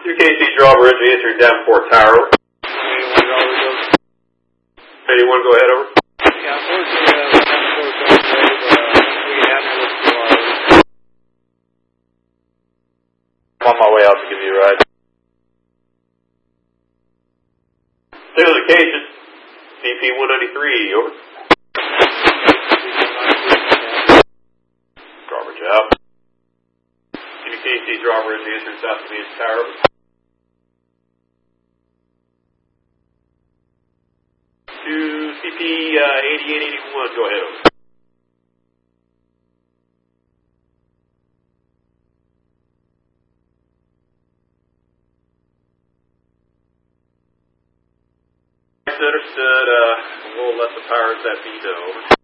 UKC Drawbridge, answering Davenport Tower. 81, go ahead, over. Yeah, unfortunately, I'm on my way out to give you a ride. State location, CP 193, over. Drawbridge out. UKC Drawbridge, answering South Command Tower. To CP 8881, go ahead, over. Understood. We'll let the powers that be know.